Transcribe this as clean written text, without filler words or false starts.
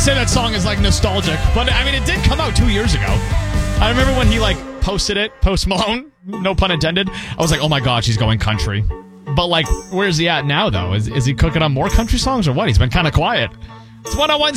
say that song is like nostalgic, but I mean, it did come out 2 years ago. I remember when he like posted it, Post Malone, no pun intended. I was like, oh my gosh, he's going country. But like, where's he at now though? Is he cooking on more country songs or what? He's been kind of quiet. It's 101